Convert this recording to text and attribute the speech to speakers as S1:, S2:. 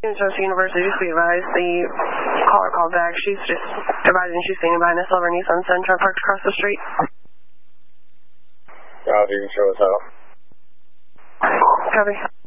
S1: Chelsea University, just be advised, the caller called back. She's just advising she's standing behind a silver Nissan Sentra parked across the street.
S2: You can show us out.
S1: Copy.